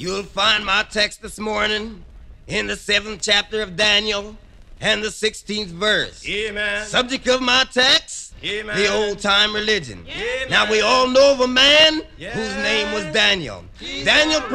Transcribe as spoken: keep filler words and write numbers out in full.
You'll find my text this morning in the seventh chapter of Daniel and the sixteenth verse. Amen. Subject of my text, Amen. the old-time religion. Amen. Now we all know of a man Yes. whose name was Daniel. Jesus. Daniel